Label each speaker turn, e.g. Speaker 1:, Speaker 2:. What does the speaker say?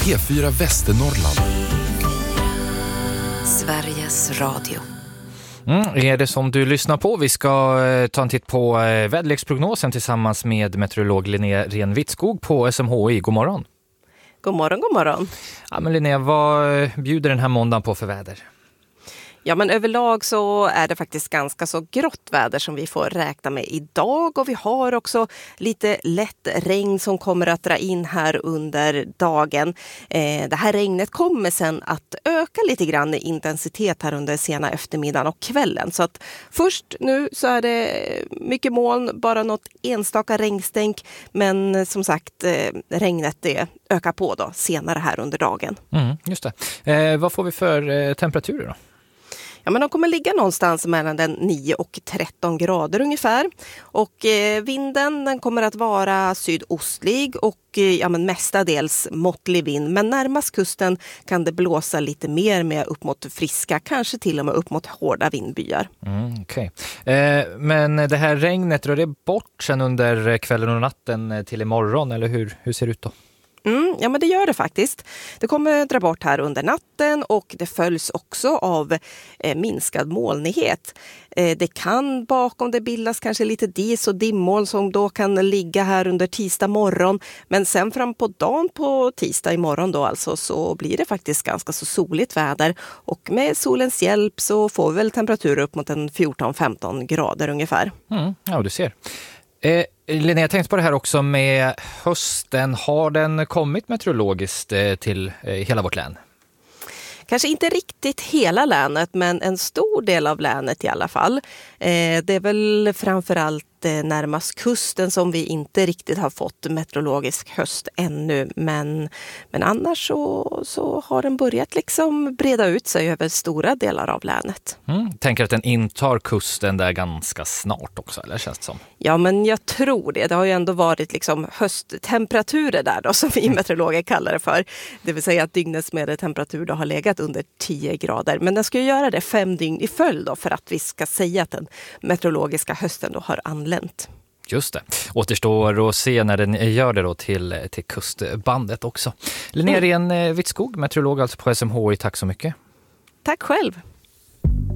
Speaker 1: P4 Västernorrland.
Speaker 2: Sveriges Radio.
Speaker 3: Är det som du lyssnar på? Vi ska ta en titt på väderleksprognosen tillsammans med meteorolog Linnea Renvitskog på SMHI. God morgon.
Speaker 4: God morgon, god morgon.
Speaker 3: Ja, men Linnea, vad bjuder den här måndagen på för väder?
Speaker 4: Ja, men överlag så är det faktiskt ganska så grått väder som vi får räkna med idag. Och vi har också lite lätt regn som kommer att dra in här under dagen. Det här regnet kommer sen att öka lite grann i intensitet här under sena eftermiddagen och kvällen. Så att först nu så är det mycket moln, bara något enstaka regnstänk. Men som sagt, regnet det ökar på då senare här under dagen.
Speaker 3: Just det. Vad får vi för temperaturer då?
Speaker 4: Ja, men de kommer ligga någonstans mellan den 9 och 13 grader ungefär. Och vinden den kommer att vara sydostlig och men mestadels måttlig vind. Men närmast kusten kan det blåsa lite mer med upp mot friska, kanske till och med upp mot hårda vindbyar.
Speaker 3: Okej. Men det här regnet, drar det bort sen under kvällen och natten till imorgon, eller hur ser det ut då?
Speaker 4: Ja, men det gör det faktiskt. Det kommer dra bort här under natten och det följs också av minskad molnighet. Det kan bakom det bildas kanske lite dis och dimmoln som då kan ligga här under tisdag morgon. Men sen fram på dagen på tisdag imorgon då alltså så blir det faktiskt ganska så soligt väder. Och med solens hjälp så får vi väl temperaturer upp mot en 14-15 grader ungefär.
Speaker 3: Ja, du ser. Linnea, jag tänkte på det här också med hösten. Har den kommit meteorologiskt till hela vårt län?
Speaker 4: Kanske inte riktigt hela länet, men en stor del av länet i alla fall. Det är väl framförallt närmast kusten som vi inte riktigt har fått meteorologisk höst ännu. Men annars så har den börjat liksom breda ut sig över stora delar av länet.
Speaker 3: Tänker att den intar kusten där ganska snart också, eller känns det som?
Speaker 4: Ja, men jag tror det. Det har ju ändå varit liksom hösttemperaturer där då, som vi meteorologer kallar det för. Det vill säga att dygnets medeltemperatur då har legat under 10 grader. Men den ska ju göra det 5 dygn i följd då för att vi ska säga att den meteorologiska hösten då har anlänt.
Speaker 3: Just det. Återstår att se när den gör det då till kustbandet också. Linnea Renvitskog, meteorolog alltså på SMHI. Tack så mycket.
Speaker 4: Tack själv.